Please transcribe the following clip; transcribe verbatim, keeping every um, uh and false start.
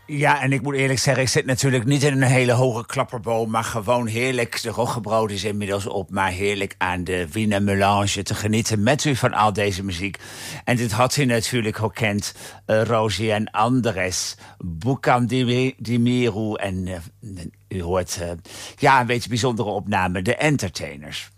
Ja, en ik moet eerlijk zeggen, ik zit natuurlijk niet in een hele hoge klapperboom, maar gewoon heerlijk. De roggebrood is inmiddels op, maar heerlijk aan de Wiener Melange te genieten met u van al deze muziek. En dit had u natuurlijk gekend, uh, Rosie en Andres, Bukam Dimiru en uh, u hoort uh, ja, een beetje bijzondere opname, de Entertainers.